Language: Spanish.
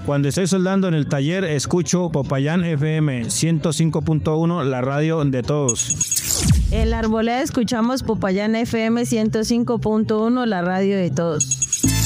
Cuando estoy soldando en el taller, escucho Popayán FM 105.1, la radio de todos. En la Arboleda escuchamos Popayán FM 105.1, la radio de todos.